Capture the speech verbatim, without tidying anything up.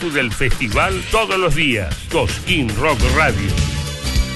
espíritu del festival todos los días. Cosquín Rock Radio.